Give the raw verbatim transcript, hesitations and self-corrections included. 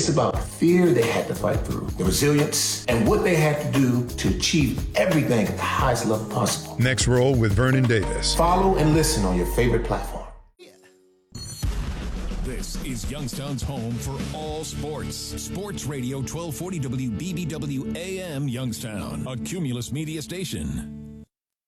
It's about the fear they had to fight through, the resilience, and what they had to do to achieve everything at the highest level possible. Next Roll with Vernon Davis. Follow and listen on your favorite platform. This is Youngstown's home for all sports. Sports Radio twelve forty W B B W A M Youngstown, a Cumulus media station.